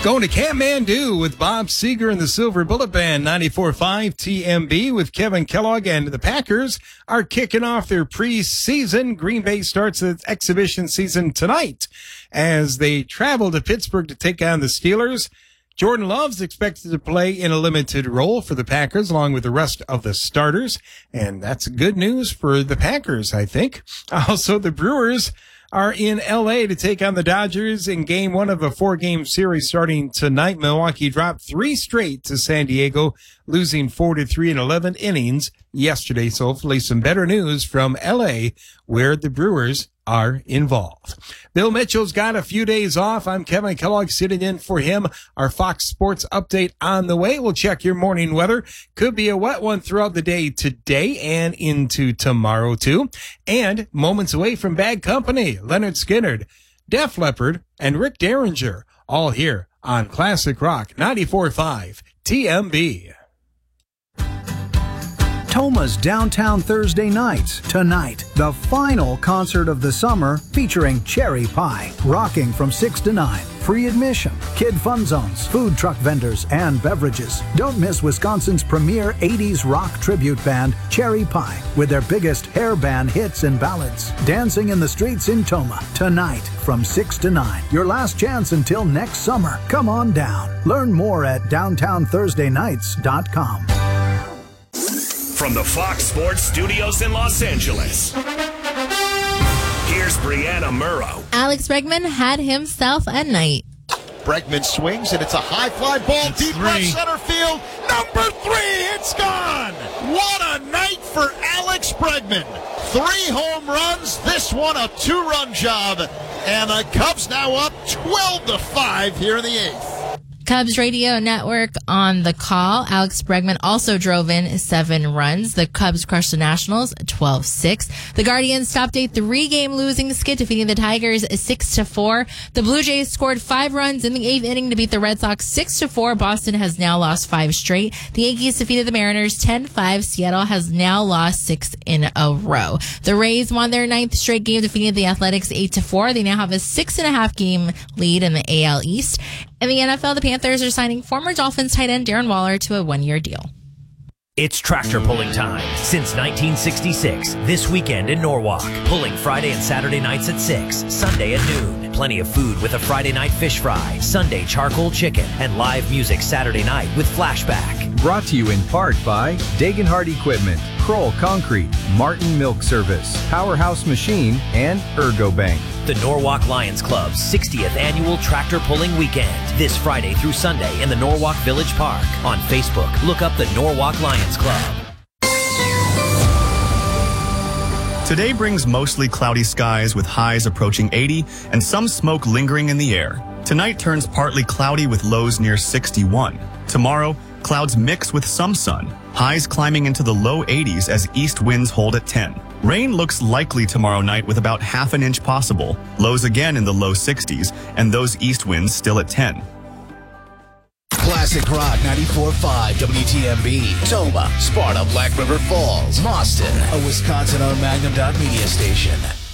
Going to Kathmandu with Bob Seger and the Silver Bullet Band, 94.5 TMB with Kevin Kellogg, and the Packers are kicking off their preseason. Green Bay starts its exhibition season tonight as they travel to Pittsburgh to take on the Steelers. Jordan Love's expected to play in a limited role for the Packers along with the rest of the starters, and that's good news for the Packers, I think. Also, the Brewers are in L.A. to take on the Dodgers in game one of a 4-game series starting tonight. Milwaukee dropped 3 straight to San Diego, losing 4-3 in 11 innings yesterday. So hopefully some better news from L.A. where the Brewers are involved. Bill Mitchell's got a few days off. I'm Kevin Kellogg sitting in for him. Our Fox Sports update on the way. We'll check your morning weather. Could be a wet one throughout the day today and into tomorrow too. And moments away from bad company, Leonard Skinnard, Def Leppard, and Rick Derringer, all here on Classic Rock 94.5 TMB. Toma's Downtown Thursday Nights. Tonight, the final concert of the summer featuring Cherry Pie, rocking from 6 to 9. Free admission, kid fun zones, food truck vendors, and beverages. Don't miss Wisconsin's premier 80s rock tribute band, Cherry Pie, with their biggest hair band hits and ballads. Dancing in the streets in Toma. Tonight, from 6 to 9. Your last chance until next summer. Come on down. Learn more at downtownthursdaynights.com. From the Fox Sports Studios in Los Angeles, here's Brianna Murrow. Alex Bregman had himself a night. Bregman swings, and it's a high fly ball, deep left center field. Number 3, it's gone. What a night for Alex Bregman. 3 home runs, this one a 2-run job, and the Cubs now up 12-5 here in the 8th. Cubs radio network on the call. Alex Bregman also drove in 7 runs. The Cubs crushed the Nationals 12-6. The Guardians stopped a 3-game losing skid, defeating the Tigers 6-4. The Blue Jays scored 5 runs in the 8th inning to beat the Red Sox 6-4. Boston has now lost 5 straight. The Yankees defeated the Mariners 10-5. Seattle has now lost 6 in a row. The Rays won their 9th straight game, defeating the Athletics 8-4. They now have a 6.5 game lead in the AL East. In the NFL, the Panthers are signing former Dolphins tight end Darren Waller to a 1-year deal. It's tractor pulling time. Since 1966, this weekend in Norwalk. Pulling Friday and Saturday nights at 6, Sunday at noon. Plenty of food with a Friday night fish fry, Sunday charcoal chicken, and live music Saturday night with Flashback. Brought to you in part by Dagenhart Equipment, Kroll Concrete, Martin Milk Service, Powerhouse Machine, and Ergobank. The Norwalk Lions Club's 60th annual tractor pulling weekend. This Friday through Sunday in the Norwalk Village Park. On Facebook, look up the Norwalk Lions Club. Today brings mostly cloudy skies with highs approaching 80 and some smoke lingering in the air. Tonight turns partly cloudy with lows near 61. Tomorrow, clouds mix with some sun. Highs climbing into the low 80s as east winds hold at 10. Rain looks likely tomorrow night with about ½ an inch possible. Lows again in the low 60s and those east winds still at 10. Classic Rock 94.5 WTMB. Toma, Sparta, Black River Falls, Boston, a Wisconsin-owned Magnum Dot Media station.